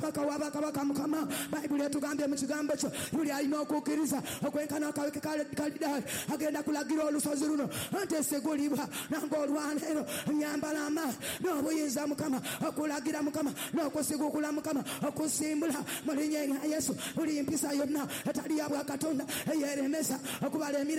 kabaka mukama Bible yatugambye mu kigambo kyo yuli alina okukkiriza okwenkana akaweke kalidaali agenda kulagira olusozi luno nti esegulibwa nange olwaleero nyambala amaanyi n'obuyinza mukama okulagira mukama n'okusigukula mukama okusimbula mu linnya lya Yesu buli mpisa yonna etali ya bwa Katonda eyeremesa okubala